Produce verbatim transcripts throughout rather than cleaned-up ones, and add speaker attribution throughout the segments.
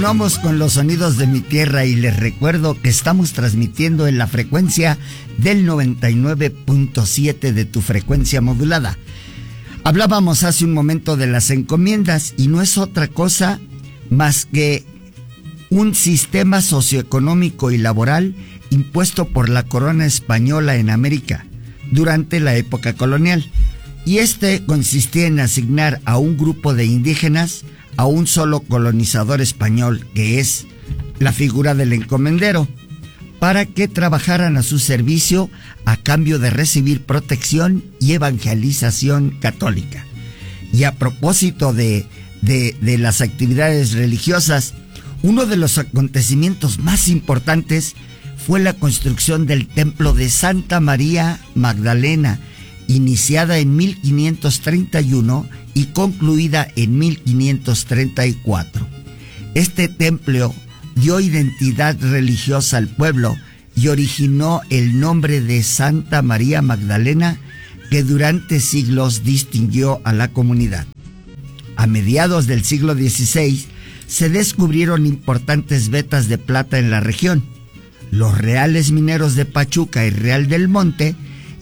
Speaker 1: Continuamos con los sonidos de mi tierra y les recuerdo que estamos transmitiendo en la frecuencia del noventa y nueve punto siete de tu frecuencia modulada. Hablábamos hace un momento de las encomiendas y no es otra cosa más que un sistema socioeconómico y laboral impuesto por la corona española en América durante la época colonial. Y este consistía en asignar a un grupo de indígenas a un solo colonizador español, que es la figura del encomendero, para que trabajaran a su servicio a cambio de recibir protección y evangelización católica. Y a propósito de, de, de las actividades religiosas, uno de los acontecimientos más importantes fue la construcción del templo de Santa María Magdalena, iniciada en mil quinientos treinta y uno y concluida en mil quinientos treinta y cuatro. Este templo dio identidad religiosa al pueblo y originó el nombre de Santa María Magdalena, que durante siglos distinguió a la comunidad. A mediados del siglo dieciséis se descubrieron importantes vetas de plata en la región. Los reales mineros de Pachuca y Real del Monte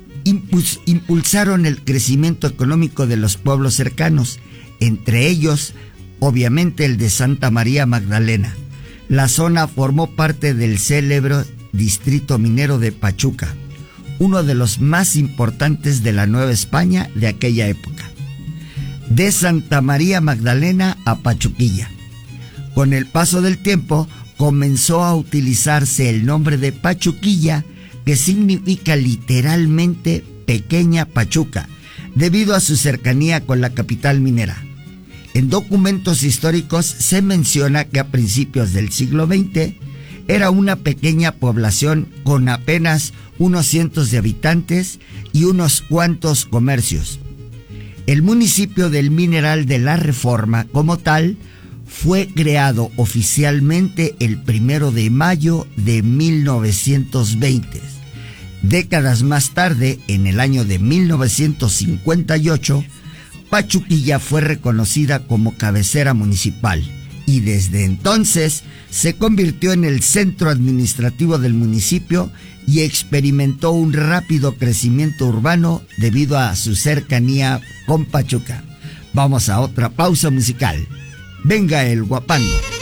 Speaker 1: impulsaron el crecimiento económico de los pueblos cercanos, entre ellos, obviamente, el de Santa María Magdalena. La zona formó parte del célebre distrito minero de Pachuca, uno de los más importantes de la Nueva España de aquella época. De Santa María Magdalena a Pachuquilla. Con el paso del tiempo, comenzó a utilizarse el nombre de Pachuquilla, que significa literalmente pequeña Pachuca, debido a su cercanía con la capital minera. En documentos históricos se menciona que a principios del siglo veinte era una pequeña población con apenas unos cientos de habitantes y unos cuantos comercios. El municipio del Mineral de la Reforma, como tal, fue creado oficialmente el primero de mayo de mil novecientos veinte. Décadas más tarde, en el año de mil novecientos cincuenta y ocho, Pachuquilla fue reconocida como cabecera municipal y desde entonces se convirtió en el centro administrativo del municipio y experimentó un rápido crecimiento urbano debido a su cercanía con Pachuca. Vamos a otra pausa musical. Venga el guapango.